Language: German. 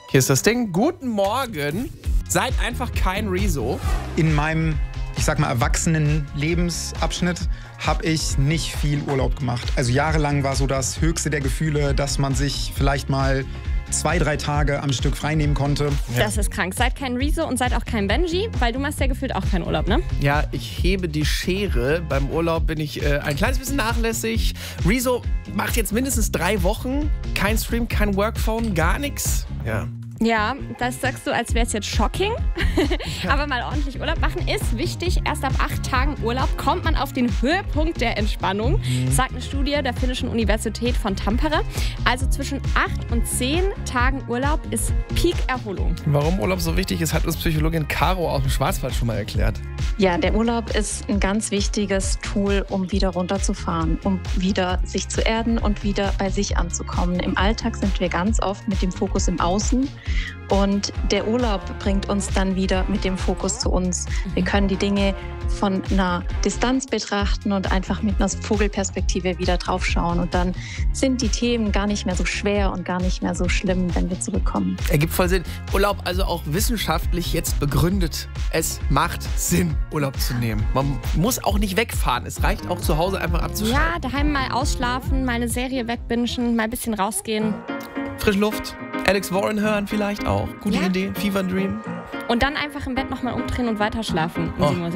Hier ist das Ding. Guten Morgen. Seid einfach kein Rezo. In meinem, ich sag mal, erwachsenen Lebensabschnitt habe ich nicht viel Urlaub gemacht. Also jahrelang war so das höchste der Gefühle, dass man sich vielleicht mal 2, 3 Tage am Stück freinehmen konnte. Das ist krank. Seid kein Rezo und seid auch kein Benji, weil du machst ja gefühlt auch keinen Urlaub, ne? Ja, ich hebe die Schere. Beim Urlaub bin ich ein kleines bisschen nachlässig. Rezo macht jetzt mindestens 3 Wochen. Kein Stream, kein Workphone, gar nichts. Ja. Ja, das sagst du, als wäre es jetzt shocking. Aber mal ordentlich Urlaub machen ist wichtig. Erst ab 8 Tagen Urlaub kommt man auf den Höhepunkt der Entspannung, sagt eine Studie der Finnischen Universität von Tampere. Also zwischen 8 und 10 Tagen Urlaub ist Peak-Erholung. Warum Urlaub so wichtig ist, hat uns Psychologin Caro aus dem Schwarzwald schon mal erklärt. Ja, der Urlaub ist ein ganz wichtiges Tool, um wieder runterzufahren, um wieder sich zu erden und wieder bei sich anzukommen. Im Alltag sind wir ganz oft mit dem Fokus im Außen und der Urlaub bringt uns dann wieder mit dem Fokus zu uns. Wir können die Dinge von einer Distanz betrachten und einfach mit einer Vogelperspektive wieder draufschauen und dann sind die Themen gar nicht mehr so schwer und gar nicht mehr so schlimm, wenn wir zurückkommen. Ergibt voll Sinn. Urlaub also auch wissenschaftlich jetzt begründet. Es macht Sinn, Urlaub zu nehmen. Man muss auch nicht wegfahren. Es reicht auch zu Hause einfach abzuschalten. Ja, daheim mal ausschlafen, mal eine Serie wegbingen, mal ein bisschen rausgehen. Frische Luft. Alex Warren hören vielleicht auch. Gute Idee. Fever Dream. Und dann einfach im Bett nochmal umdrehen und weiter schlafen um 7:17 Uhr.